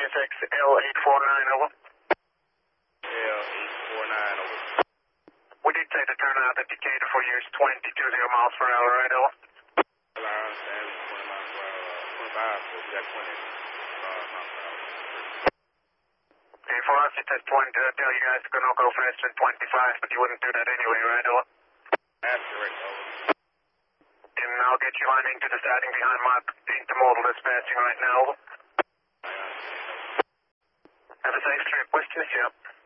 SX L849, over. L849, over. We did say the turnout indicator for you is 20 miles per hour, right, over? Well, I understand it's 20 miles per hour, 25, but we got 20 miles per hour. Okay, for us it says 20, I tell you guys it's gonna go faster than 25, but you wouldn't do that anyway, right, over? That's correct, over. And I'll get you on into the siding behind my intermodal that's passing right now, over. I understand, over. Have a safe trip, Western Ship.